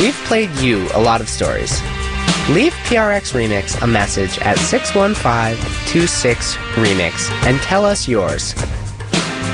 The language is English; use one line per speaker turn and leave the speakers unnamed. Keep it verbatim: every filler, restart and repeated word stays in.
We've played you a lot of stories. Leave P R X Remix a message at six one five two six remix and tell us yours.